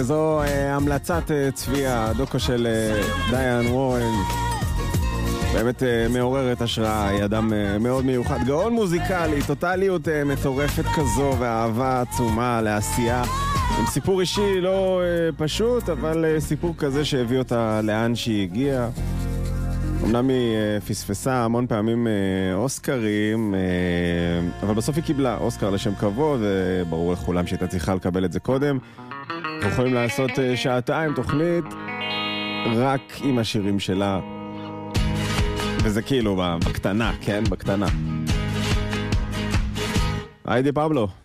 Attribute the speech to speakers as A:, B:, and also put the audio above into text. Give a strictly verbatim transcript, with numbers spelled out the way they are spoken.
A: זו אה, המלצת אה, צפייה, דוקו של אה, דיין וורן. באמת אה, מעוררת השראה, היא אדם אה, מאוד מיוחד, גאון מוזיקלי, טוטליות אה, מטורפת כזו ואהבה עצומה לעשייה. עם סיפור אישי לא אה, פשוט, אבל אה, סיפור כזה שהביא אותה לאן שהיא הגיעה. אמנם היא אה, פספסה המון פעמים אה, אוסקרים, אה, אבל בסוף היא קיבלה אוסקר לשם כבוד, וברור לכולם שהייתה צריכה לקבל את זה קודם. אנחנו יכולים לעשות אה, שעתיים תוכנית רק עם השירים שלה, וזה כאילו בקטנה, כן? בקטנה. היידי פבלו.